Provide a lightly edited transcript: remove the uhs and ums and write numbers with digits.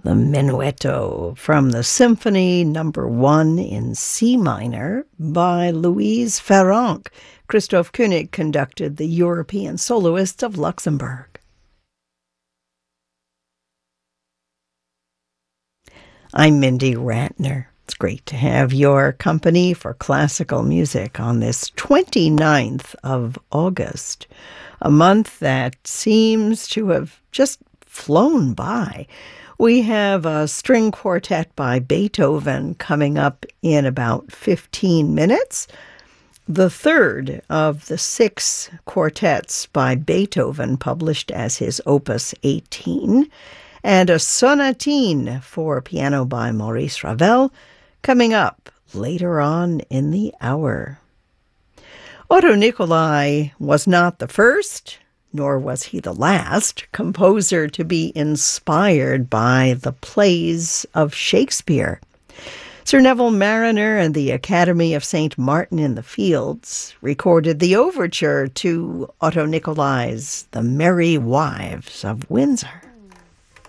The Menuetto from the Symphony Number 1 in C minor by Louise Farrenc. Christoph Koenig conducted the European Soloists of Luxembourg. I'm Mindy Ratner. It's great to have your company for classical music on this 29th of August, a month that seems to have just flown by. We have a string quartet by Beethoven coming up in about 15 minutes, the third of the 6 quartets by Beethoven published as his Opus 18, and a sonatine for piano by Maurice Ravel coming up later on in the hour. Otto Nicolai was not the first, nor was he the last, composer to be inspired by the plays of Shakespeare. Sir Neville Marriner and the Academy of St. Martin in the Fields recorded the overture to Otto Nicolai's The Merry Wives of Windsor.